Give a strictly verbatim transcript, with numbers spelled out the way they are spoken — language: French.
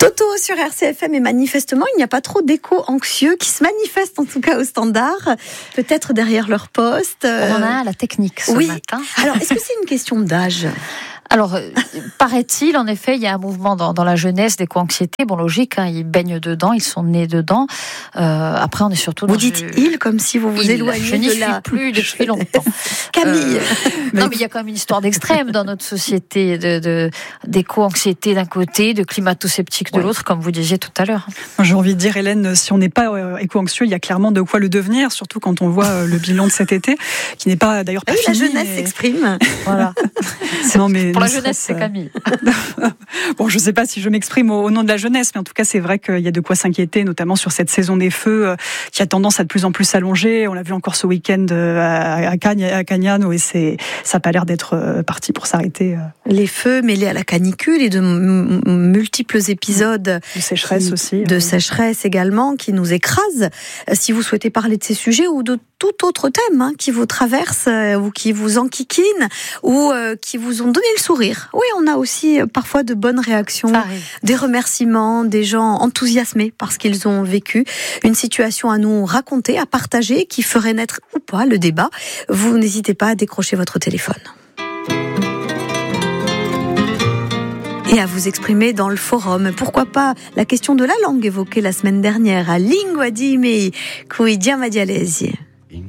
Toto sur R C F M et manifestement il n'y a pas trop d'échos anxieux qui se manifestent en tout cas au standard, peut-être derrière leur poste. On en a un à la technique ce oui. matin. Alors est-ce que c'est une question d'âge ? Alors, paraît-il, en effet, il y a un mouvement dans, dans la jeunesse d'éco-anxiété. Bon, logique, hein, ils baignent dedans, ils sont nés dedans. Euh, après, on est surtout. Vous dans dites le... il comme si vous vous il. éloignez Je n'y de suis la. plus depuis longtemps. Camille. Euh, non, mais il y a quand même une histoire d'extrême dans notre société, de, de d'éco-anxiété d'un côté, de climato-sceptique de ouais. l'autre, comme vous disiez tout à l'heure. J'ai envie de dire, Hélène, si on n'est pas euh, éco-anxieux, il y a clairement de quoi le devenir, surtout quand on voit euh, le bilan de cet été, qui n'est pas d'ailleurs pas oui, fini. La jeunesse mais... s'exprime. Voilà. non, mais pour la jeunesse, c'est Camille. Bon, je ne sais pas si je m'exprime au, au nom de la jeunesse, mais en tout cas, c'est vrai qu'il y a de quoi s'inquiéter, notamment sur cette saison des feux euh, qui a tendance à de plus en plus s'allonger. On l'a vu encore ce week-end euh, à, à, Cagn- à Cagnano et c'est, ça n'a pas l'air d'être euh, parti pour s'arrêter. Euh. Les feux mêlés à la canicule et de m- m- multiples épisodes de sécheresse qui, aussi. De euh. sécheresse également qui nous écrasent. Si vous souhaitez parler de ces sujets ou de tout autre thème hein, qui vous traverse euh, ou qui vous enquiquine ou euh, qui vous ont donné le sourire. Oui, on a aussi euh, parfois de bonnes réactions, des remerciements, des gens enthousiasmés parce qu'ils ont vécu une situation à nous raconter, à partager, qui ferait naître ou pas le débat. Vous n'hésitez pas à décrocher votre téléphone. Et à vous exprimer dans le forum. Pourquoi pas la question de la langue évoquée la semaine dernière à Lingua di me cui diamadialesi.